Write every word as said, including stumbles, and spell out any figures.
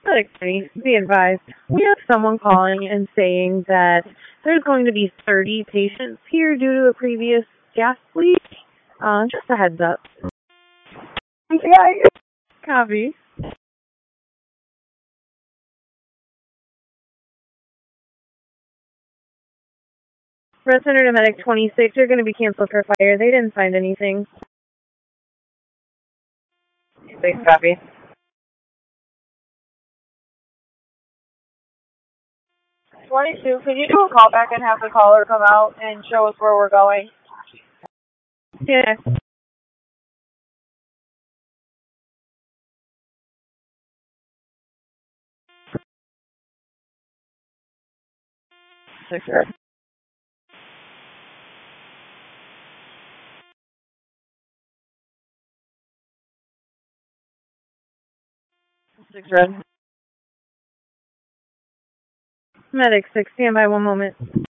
Please be advised, we have someone calling and saying that there's going to be thirty patients here due to a previous gas leak. Uh, just a heads up. Yeah, copy. Resident to Medic twenty-six, you're going to be canceled for fire. They didn't find anything. Please copy. twenty-two, could you do a call back and have the caller come out and show us where we're going? Yeah. Six red. Six red. Medic six, stand by one moment.